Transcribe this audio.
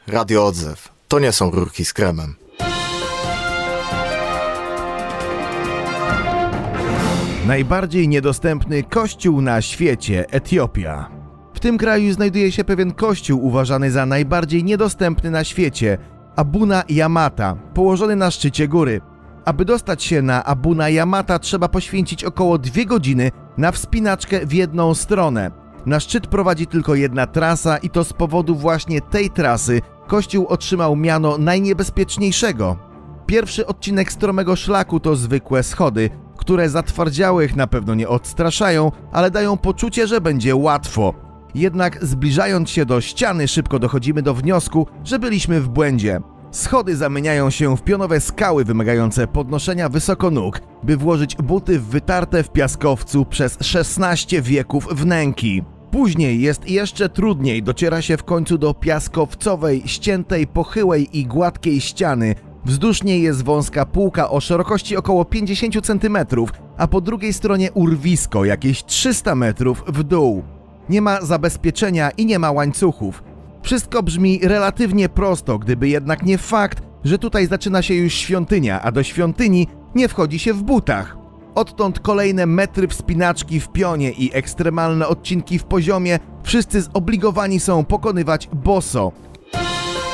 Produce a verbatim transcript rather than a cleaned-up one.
Radio Odzew. To nie są rurki z kremem. Najbardziej niedostępny kościół na świecie – Etiopia. W tym kraju znajduje się pewien kościół uważany za najbardziej niedostępny na świecie – Abuna Yamata, położony na szczycie góry. Aby dostać się na Abuna Yamata, trzeba poświęcić około dwie godziny na wspinaczkę w jedną stronę. Na szczyt prowadzi tylko jedna trasa i to z powodu właśnie tej trasy kościół otrzymał miano najniebezpieczniejszego. Pierwszy odcinek stromego szlaku to zwykłe schody, które zatwardziałych na pewno nie odstraszają, ale dają poczucie, że będzie łatwo. Jednak zbliżając się do ściany, szybko dochodzimy do wniosku, że byliśmy w błędzie. Schody zamieniają się w pionowe skały wymagające podnoszenia wysoko nóg, by włożyć buty w wytarte w piaskowcu przez szesnaście wieków wnęki. Później jest jeszcze trudniej, dociera się w końcu do piaskowcowej, ściętej, pochyłej i gładkiej ściany. Wzdłuż niej jest wąska półka o szerokości około pięćdziesiąt centymetrów, a po drugiej stronie urwisko jakieś trzysta metrów w dół. Nie ma zabezpieczenia i nie ma łańcuchów. Wszystko brzmi relatywnie prosto, gdyby jednak nie fakt, że tutaj zaczyna się już świątynia, a do świątyni nie wchodzi się w butach. Odtąd kolejne metry wspinaczki w pionie i ekstremalne odcinki w poziomie, wszyscy zobligowani są pokonywać boso.